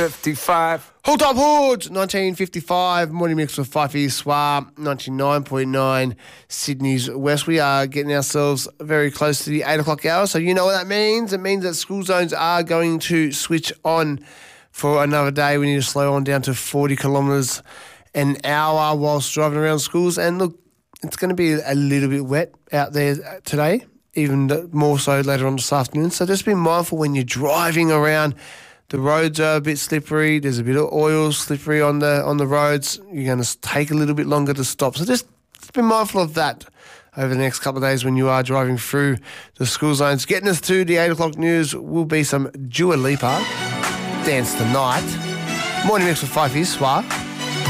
1955. Hold up, Hoods, 1955. Morning mix with Fifey Swar, 99.9 Sydney's West. We are getting ourselves very close to the 8 o'clock hour, so you know what that means. It means that school zones are going to switch on for another day. We need to slow on down to 40 kilometres an hour whilst driving around schools. And look, it's going to be a little bit wet out there today, even more so later on this afternoon. So just be mindful when you're driving around. The roads are a bit slippery. There's a bit of oil slippery on the roads. You're going to take a little bit longer to stop. So just be mindful of that over the next couple of days when you are driving through the school zones. Getting us to the 8 o'clock news will be some Dua Lipa, Dance the Night. Morning mix with Fifey Swar.